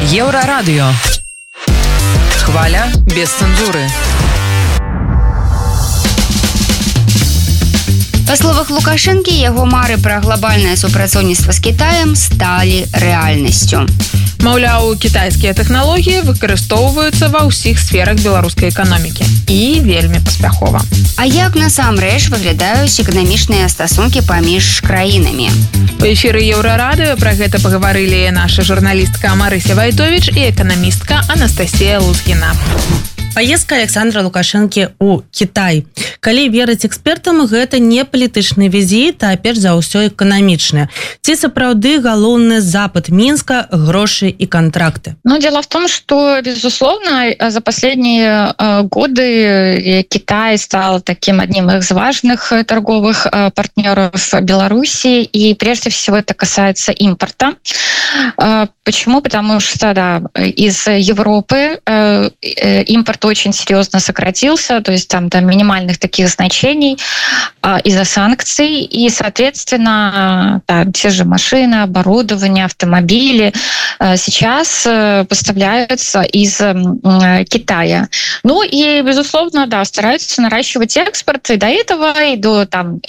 Еврорадио. Хваля без цензуры. Па словах Лукашэнкі, яго мары пра глобальнае супрацоўніцтва з Кітаем сталі рэальнасцю. Маўляў, кітайскія тэхналогіі выкарыстоўваюцца ва ўсіх сферах беларускай эканомікі. І вельмі паспяхова. А як насамрэч выглядаюць эканамічныя стасункі паміж краінамі? У эфіры Еўрарадыё пра гэта пагаварылі наша журналістка Марыся Вайтовіч і эканамістка Анастасія Лузгіна. Поездка Александра Лукашэнкі ў Кітай. Калі верыць экспертам, гэта не палітычны візіт, а перш за ўсё эканамічны. Ці сапраўды галоўны запад Мінска, грошы и контракты? Дело в том, что, безусловно, за последние годы Китай стал таким одним из важных торговых партнеров Беларуси, и прежде всего это касается импорта. Почему? Потому что, из Европы импорт очень серьезно сократился, то есть там до минимальных таких значений из-за санкций, и, соответственно, те же машины, оборудование, автомобили сейчас поставляются из Китая. И, безусловно, стараются наращивать экспорт, и до этого, и до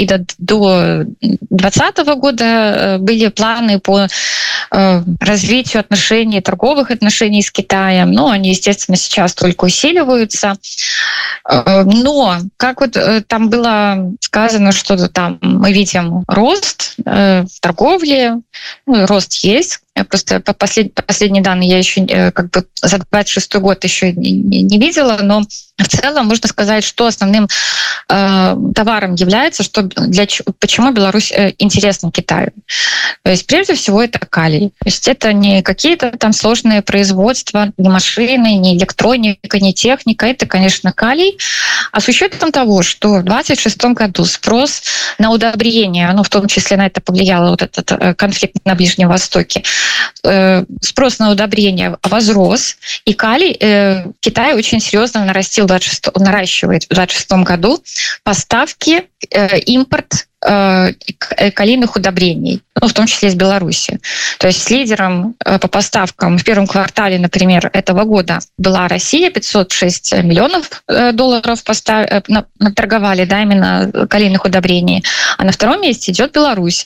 2020 года были планы по развитию торговых отношений с Китаем. Они, естественно, сейчас только усиливаются. Но, как там было сказано, что там мы видим рост в торговле, рост есть. Просто последние данные я еще за 26 год еще не видела, но в целом можно сказать, что основным товаром является, почему Беларусь интересна Китаю. То есть прежде всего это калий. То есть это не какие-то там сложные производства, не машины, не электроника, не техника, это, конечно, калий. А с учетом того, что в 26 году спрос на удобрения, в том числе на это повлиял этот конфликт на Ближнем Востоке, спрос на удобрения возрос, и калий Китай очень серьезно наращивает в 2026 году поставки, импорт калийных удобрений, в том числе из Беларуси. То есть с лидером по поставкам в первом квартале, например, этого года была Россия, 506 миллионов долларов наторговали, именно калийных удобрений, а на втором месте идет Беларусь.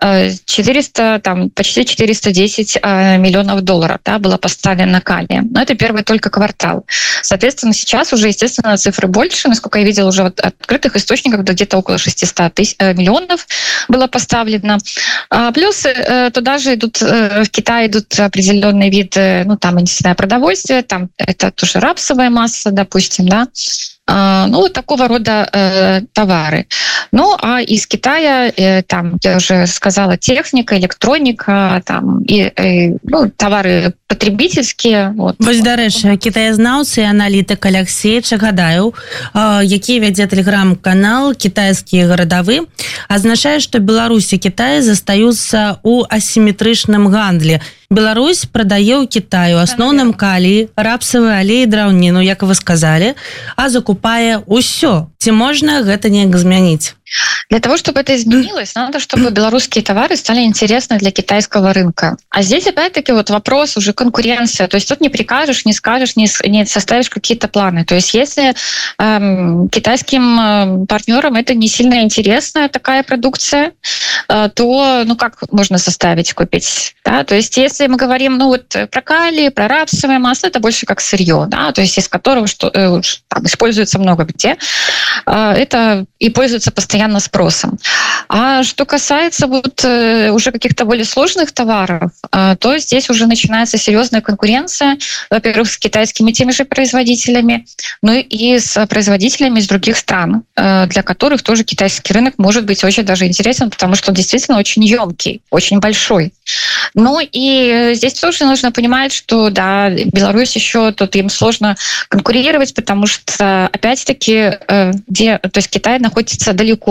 Почти 410 миллионов долларов было поставлено калия. Но это первый только квартал. Соответственно, сейчас уже, естественно, цифры больше. Насколько я видела уже в открытых источниках, где-то около 600 миллионов было поставлено. Плюс туда же в Китай идут определенные виды, продовольствия, это тоже рапсовая масса, допустим, такого рода товары. А из Китая, я уже сказала, техника, электроника, товары потребительские. Вось, дарэчы, кітаязнаўцы і аналітык Алексей Чагадаев, які вядзе тэлеграм-канал «Китайские городовы», азначае, што Беларусь і Китай застаюцца ў асіметрычным гандлі. Беларусь продае ў Китаю асноўным калій, рапсавы алей, драўніну, як вы сказали, а закупае ўсё. Ці можна гэта неяк змяніць? Для того, чтобы это изменилось, надо, чтобы белорусские товары стали интересны для китайского рынка. А здесь, опять-таки, вопрос уже конкуренция. То есть тут не прикажешь, не скажешь, не составишь какие-то планы. То есть если китайским партнерам это не сильно интересная такая продукция, то как можно заставить купить? Да? То есть если мы говорим про калий, про рапсовое масло, это больше как сырье, то есть из которого используется много где. Это и пользуется постоянно спросом. А что касается уже каких-то более сложных товаров, то здесь уже начинается серьезная конкуренция, во-первых, с китайскими теми же производителями, и с производителями из других стран, для которых тоже китайский рынок может быть очень даже интересен, потому что он действительно очень емкий, очень большой. И здесь тоже нужно понимать, что Беларусь еще тут им сложно конкурировать, потому что опять-таки, то есть Китай находится далеко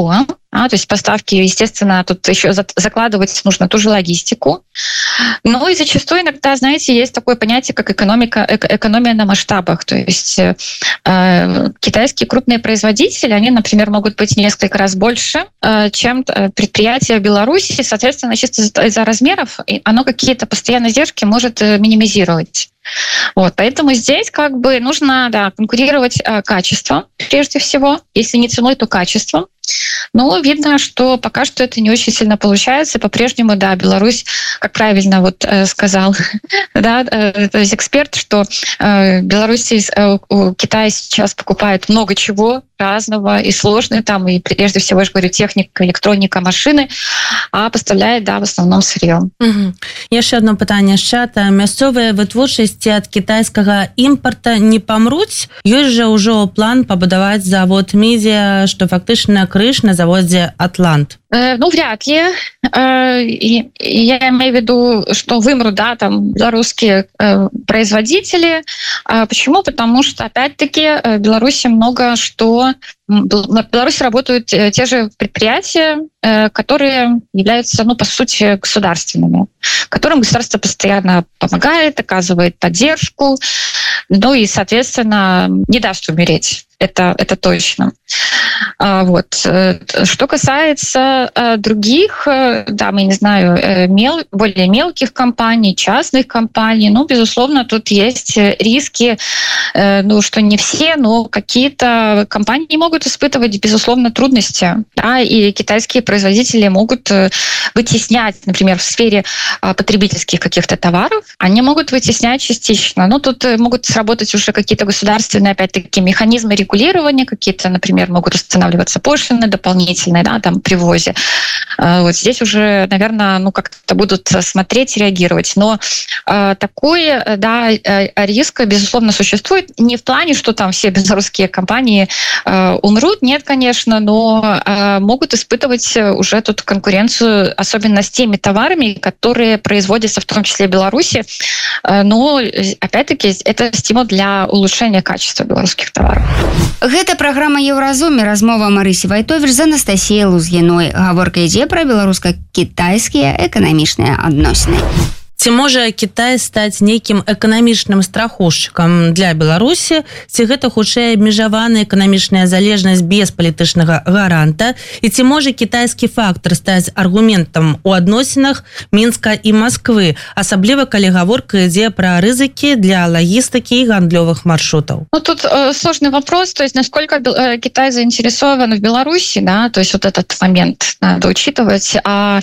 то есть поставки, естественно, тут еще закладывать нужно ту же логистику. Ну и зачастую иногда, знаете, есть такое понятие, как экономия на масштабах. То есть китайские крупные производители, они, например, могут быть несколько раз больше, чем предприятия в Беларуси. Соответственно, чисто из-за размеров оно какие-то постоянные издержки может минимизировать. Вот, поэтому здесь как бы нужно конкурировать качеством, прежде всего. Если не ценой, то качеством. Но видно, что пока что это не очень сильно получается. По-прежнему, Беларусь, как правильно сказал то есть эксперт, что Беларусь, Китай сейчас покупает много чего разного и сложного, там и прежде всего, я же говорю, техника, электроника, машины, а поставляет, в основном сырье. Яшчэ одно пытанне з чата. Мясцовыя вытворчасці ад кітайскага імпарта не памруць? Ёсць жа ўжо план пабудаваць завод медзя, што фактычна крыж на заводе «Атлант». Ну, вряд ли. Я имею в виду, что вымрут, там, белорусские производители. Почему? Потому что, опять-таки, в Беларуси много что... В Беларуси работают те же предприятия, которые являются, по сути, государственными, которым государство постоянно помогает, оказывает поддержку, и, соответственно, не даст умереть. Это точно. Вот. Что касается других, мы не знаю, более мелких компаний, частных компаний, безусловно, тут есть риски, что не все, но какие-то компании могут испытывать, безусловно, трудности, и китайские производители могут вытеснять, например, в сфере потребительских каких-то товаров, они могут вытеснять частично, тут могут сработать уже какие-то государственные, опять-таки, механизмы регулирования, какие-то, например, могут устанавливаться пошлины дополнительные, при ввозе. Вот здесь уже, наверное, как-то будут смотреть и реагировать. Но такой, риск, безусловно, существует. Не в плане, что там все белорусские компании умрут, нет, конечно, но могут испытывать уже тут конкуренцию, особенно с теми товарами, которые производятся в том числе в Беларуси. Но, опять-таки, это стимул для улучшения качества белорусских товаров. Гэта праграма Еўразум і размова Марысі Вайтовіч з Анастасіяй Лузгіной. Гаворка ідзе пра беларуска-кітайскія эканамічныя адносіны. Ці можа Кітай стаць нейкім эканамічным страхоўшчыкам для Беларусі? Ці гэта хутчэй абмежаваная эканамічная залежнасць без палітычнага гаранта? І ці можа кітайскі фактор стаць аргументам у адносінах Мінска і Масквы, асабліва калі гаворка ідзе пра рызыкі для лагістыкі і гандлёвых маршрутаў? Тут сложный вопрос, то есть насколько Китай заинтересован в Беларуси, то есть этот момент надо учитывать.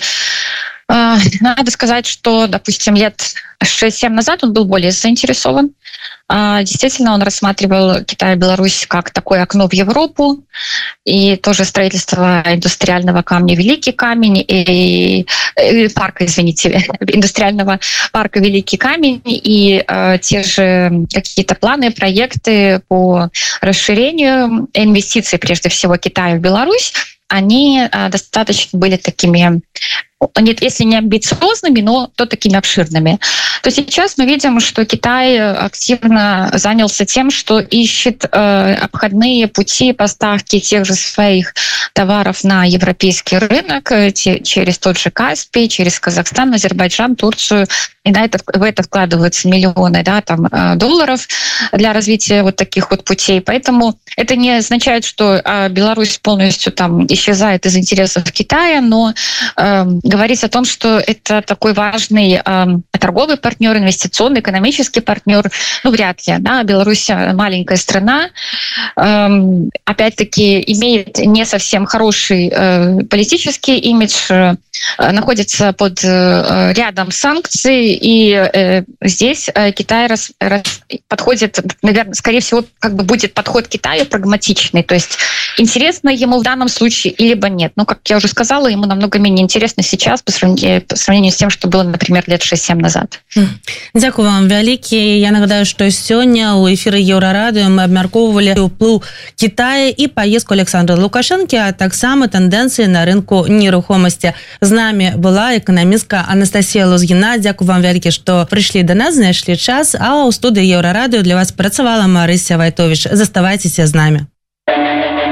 Надо сказать, что, допустим, лет 6-7 назад он был более заинтересован. Действительно, он рассматривал Китай и Беларусь как такое окно в Европу, и тоже строительство индустриального камня «Великий камень», и индустриального парка «Великий камень», и те же какие-то планы, проекты по расширению инвестиций, прежде всего, Китая в Беларусь, они достаточно были такими, если не амбициозными, но то такими обширными. То сейчас мы видим, что Китай активно занялся тем, что ищет обходные пути поставки тех же своих товаров на европейский рынок через тот же Каспий, через Казахстан, Азербайджан, Турцию. И в это вкладываются миллионы долларов для развития вот таких вот путей. Поэтому это не означает, что Беларусь полностью исчезает из интересов Китая, но говорить о том, что это такой важный торговый партнер, инвестиционный, экономический партнер, вряд ли. Беларусь маленькая страна, опять-таки имеет не совсем хороший политический имидж, находится под рядом санкций, и здесь Китай подходит, наверное, скорее всего, будет подход Китаю прагматичный, то есть интересно ему в данном случае либо нет. Как я уже сказала, ему намного менее интересно сейчас по сравнению с тем, что было, например, лет 6-7 назад. Дякую вам вялікі. Я нагадаю, што сёння ў эфіры Еўрарадыё мы абмяркоўвалі ўплыў Китая і паездку Александра Лукашэнкі, а таксама тэндэнцыі на рынку нерухомасці. З намі была эканамістка Анастасія Лузгіна. Дякую вам вялікі, што прыйшлі да нас, знайшлі час, а ў студыі Еўрарадыё для вас працавала Марыся Вайтовіч. Заставайцеся з намі.